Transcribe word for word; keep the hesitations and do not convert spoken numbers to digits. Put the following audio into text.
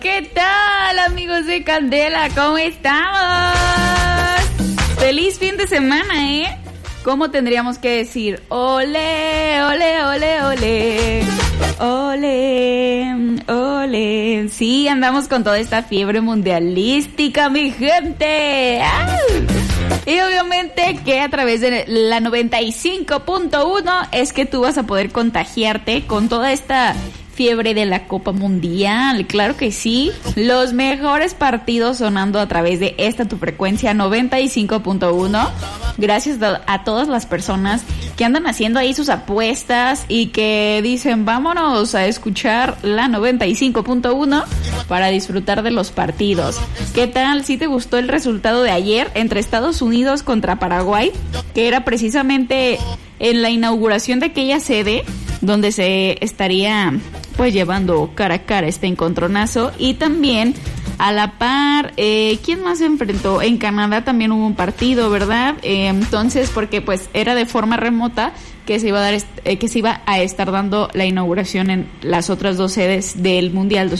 ¿Qué tal, amigos de Candela? ¿Cómo estamos? Feliz fin de semana, ¿eh? ¿Cómo tendríamos que decir? Ole, ole, ole, ole. Ole, ole. Sí, andamos con toda esta fiebre mundialística, mi gente. ¡Ay! Y obviamente que a través de la noventa y cinco punto uno es que tú vas a poder contagiarte con toda esta fiebre de la Copa Mundial. Claro que sí. Los mejores partidos sonando a través de esta tu frecuencia noventa y cinco punto uno. Gracias a todas las personas que andan haciendo ahí sus apuestas y que dicen vámonos a escuchar la noventa y cinco punto uno para disfrutar de los partidos. ¿Qué tal? ¿Sí te gustó el resultado de ayer entre Estados Unidos contra Paraguay? Que era precisamente en la inauguración de aquella sede donde se estaría pues llevando cara a cara este encontronazo. Y también a la par, eh, ¿quién más se enfrentó? En Canadá también hubo un partido, ¿verdad? Eh, entonces, porque pues era de forma remota que se iba a dar, eh, que se iba a estar dando la inauguración en las otras dos sedes del Mundial